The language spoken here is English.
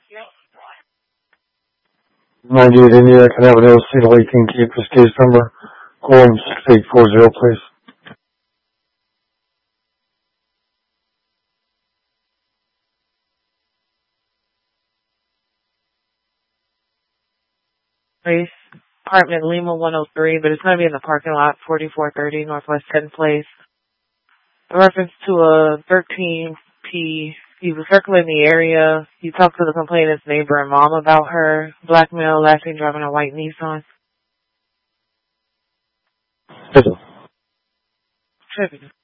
98 Indianapolis Avenue, Seattle 18, keep this case number. Column 6840, please. Place, apartment Lima 103, but it's going to be in the parking lot, 4430 Northwest 10th Place. In reference to a 13P, he was circling the area. He talked to the complainant's neighbor and mom about her. Black male, last seen driving a white Nissan. Yes, sir. Tripping.